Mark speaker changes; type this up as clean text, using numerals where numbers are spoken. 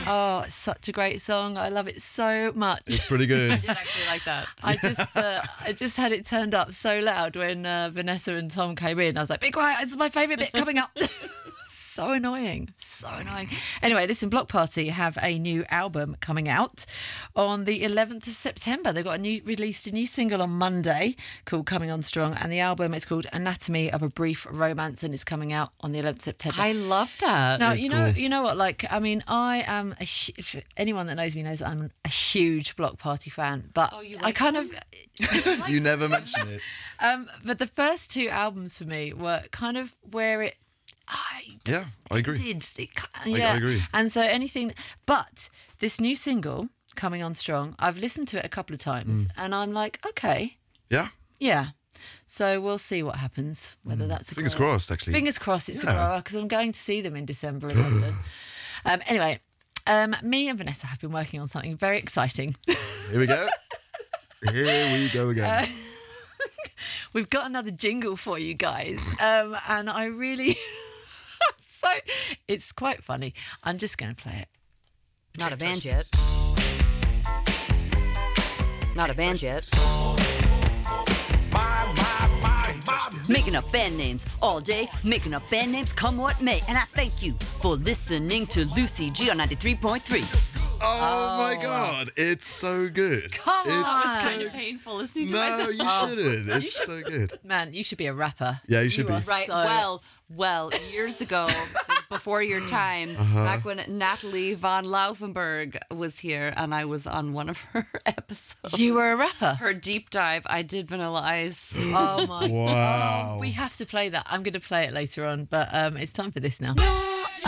Speaker 1: Oh, it's such a great song. I love it so much.
Speaker 2: It's pretty good.
Speaker 3: I did actually like that.
Speaker 1: I just had it turned up so loud when Vanessa and Tom came in. I was like, be quiet, it's my favourite bit coming up. So annoying. Anyway, listen, Block Party have a new album coming out on the 11th of September. They've got released a new single on Monday called Coming On Strong, and the album is called Anatomy of a Brief Romance, and it's coming out on the 11th of September.
Speaker 3: I love that.
Speaker 1: Now,
Speaker 2: It's
Speaker 1: you know,
Speaker 2: cool.
Speaker 1: you know what? Like, I mean, I am anyone that knows me knows I'm a huge Block Party fan. But
Speaker 3: you
Speaker 1: I
Speaker 3: like
Speaker 1: kind
Speaker 3: them?
Speaker 1: of,
Speaker 2: You never mention it.
Speaker 1: but the first two albums for me were kind of where it.
Speaker 2: Yeah, I agree.
Speaker 1: Yeah.
Speaker 2: I agree.
Speaker 1: And so but this new single, Coming On Strong, I've listened to it a couple of times, and I'm like, okay,
Speaker 2: Yeah,
Speaker 1: yeah. So we'll see what happens. Whether that's a
Speaker 2: fingers
Speaker 1: grower.
Speaker 2: crossed. Actually,
Speaker 1: Fingers crossed it's a
Speaker 2: Yeah.
Speaker 1: grower, because I'm going to see them in December in London. Anyway, me and Vanessa have been working on something very exciting.
Speaker 2: Here we go. Here we go again.
Speaker 1: We've got another jingle for you guys, and I really, so it's quite funny. I'm just going to play it.
Speaker 3: Not a band yet. Not a band yet. Making up band names all day, making up band names come what may. And I thank you for listening to Lucy G on 93.3.
Speaker 2: Oh my God, it's so good.
Speaker 1: Come
Speaker 2: it's
Speaker 1: on.
Speaker 2: so
Speaker 3: Kind of painful listening to
Speaker 2: No,
Speaker 3: myself.
Speaker 2: you shouldn't. It's so good.
Speaker 1: Man, you should be a rapper.
Speaker 2: Yeah, you should be.
Speaker 1: are
Speaker 3: Right.
Speaker 1: so-
Speaker 3: Well, years ago, before your time, back when Natalie von Laufenberg was here, and I was on one of her episodes.
Speaker 1: You were a rapper.
Speaker 3: Her deep dive. I did Vanilla Ice.
Speaker 1: Oh my!
Speaker 2: Wow.
Speaker 1: We have to play that. I'm going to play it later on, but it's time for this now.